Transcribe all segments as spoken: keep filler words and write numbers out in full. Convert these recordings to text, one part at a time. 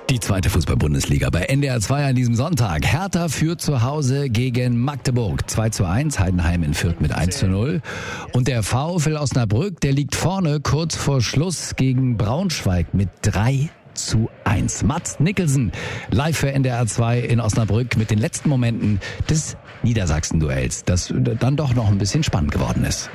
Die zweite Fußball-Bundesliga bei N D R zwei an diesem Sonntag. Hertha führt zu Hause gegen Magdeburg zwei zu eins, Heidenheim in Fürth mit eins zu null. Und der VfL Osnabrück, der liegt vorne kurz vor Schluss gegen Braunschweig mit drei zu eins. Mats Nicholson, live für N D R zwei in Osnabrück mit den letzten Momenten des Niedersachsen-Duells, das dann doch noch ein bisschen spannend geworden ist.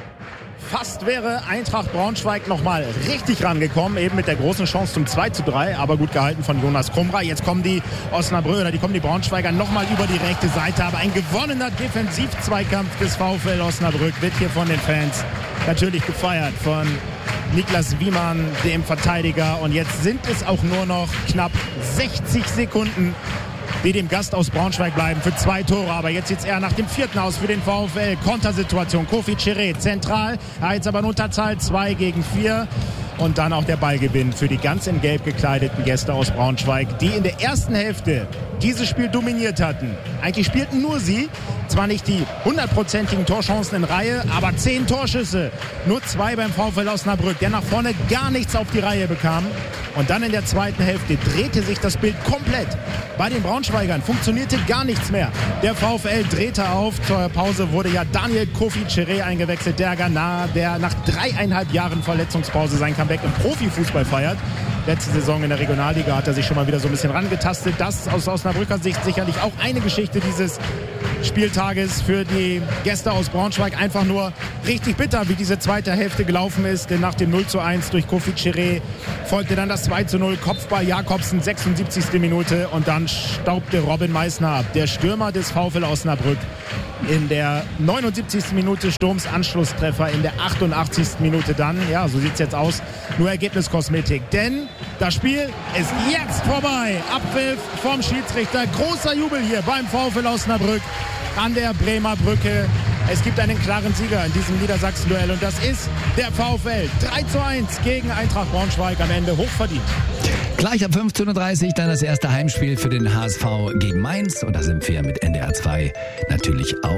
Fast wäre Eintracht Braunschweig nochmal richtig rangekommen, eben mit der großen Chance zum zwei zu drei, aber gut gehalten von Jonas Kumra. Jetzt kommen die Osnabrücker, die kommen die Braunschweiger nochmal über die rechte Seite, aber ein gewonnener Defensiv-Zweikampf des VfL Osnabrück wird hier von den Fans natürlich gefeiert, von Niklas Wiemann, dem Verteidiger. Und jetzt sind es auch nur noch knapp sechzig Sekunden, die dem Gast aus Braunschweig bleiben für zwei Tore. Aber jetzt sieht es eher nach dem vierten aus für den VfL. Kontersituation, Kofi Chiré zentral. Ja, jetzt aber in Unterzahl zwei gegen vier. Und dann auch der Ballgewinn für die ganz in Gelb gekleideten Gäste aus Braunschweig, die in der ersten Hälfte dieses Spiel dominiert hatten. Eigentlich spielten nur sie, zwar nicht die hundertprozentigen Torchancen in Reihe, aber zehn Torschüsse. Nur zwei beim VfL Osnabrück, der nach vorne gar nichts auf die Reihe bekam. Und dann in der zweiten Hälfte drehte sich das Bild komplett. Bei den Braunschweigern funktionierte gar nichts mehr. Der VfL drehte auf. Zur Pause wurde ja Daniel Kofi Chiré eingewechselt, der Ghana, der nach dreieinhalb Jahren Verletzungspause sein Comeback im Profifußball feiert. Letzte Saison in der Regionalliga hat er sich schon mal wieder so ein bisschen rangetastet. Das aus Osnabrücker Sicht sicherlich auch eine Geschichte dieses Spieltages für die Gäste aus Braunschweig. Einfach nur richtig bitter, wie diese zweite Hälfte gelaufen ist. Denn nach dem null zu eins durch Kofi Chiré folgte dann das zwei zu null. Kopfball Jakobsen, sechsundsiebzigste Minute. Und dann staubte Robin Meissner ab, der Stürmer des VfL Osnabrück. In der neunundsiebzigsten Minute Sturms Anschlusstreffer, in der achtundachtzigsten Minute dann, ja, so sieht's jetzt aus, nur Ergebniskosmetik. Denn das Spiel ist jetzt vorbei. Abpfiff vom Schiedsrichter. Großer Jubel hier beim VfL Osnabrück an der Bremer Brücke. Es gibt einen klaren Sieger in diesem Niedersachsen-Duell und das ist der VfL. drei zu eins gegen Eintracht Braunschweig, am Ende hochverdient. Gleich ab fünfzehn Uhr dreißig dann das erste Heimspiel für den H S V gegen Mainz. Und da sind wir mit N D R zwei natürlich auch